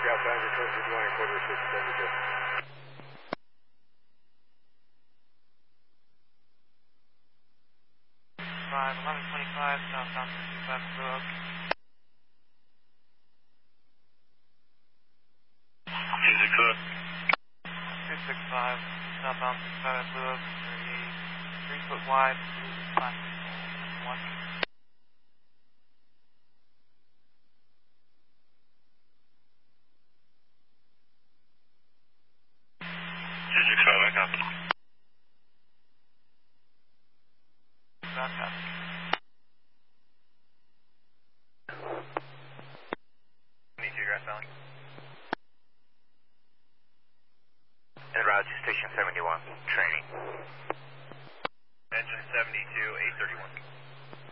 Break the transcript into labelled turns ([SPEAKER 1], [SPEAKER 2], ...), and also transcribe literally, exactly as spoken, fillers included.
[SPEAKER 1] Yeah, passenger close, good morning, quarter six seventy-two.
[SPEAKER 2] Five, eleven twenty-five, southbound sixty-five, Blue Oak.
[SPEAKER 3] two six five.
[SPEAKER 2] two six five, southbound sixty-five, Blue Oak, three, three foot wide, plastic, one.
[SPEAKER 3] two six five, I copy.
[SPEAKER 2] Ground copy.
[SPEAKER 3] seventy-two, Grass Valley. En route to station seventy-one, training. Engine seventy-two, eight thirty-one.